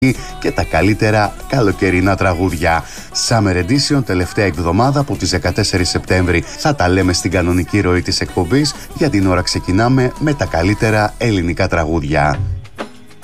και τα καλύτερα καλοκαιρινά τραγούδια. Summer Edition, τελευταία εκδομάδα από τις 14 Σεπτέμβρη. Θα τα λέμε στην κανονική ροή της εκπομπής. Για την ώρα ξεκινάμε με τα καλύτερα ελληνικά τραγούδια.